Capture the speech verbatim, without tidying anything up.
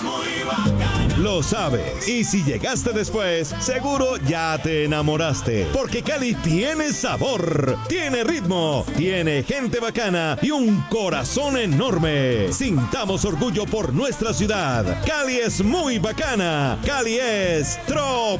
muy bacana. Lo sabes. Y si llegaste después, seguro ya te enamoraste. Porque Cali tiene sabor, tiene ritmo, tiene gente bacana y un corazón enorme. Sintamos orgullo por nuestra ciudad. Cali es muy bacana. Cali es Trop.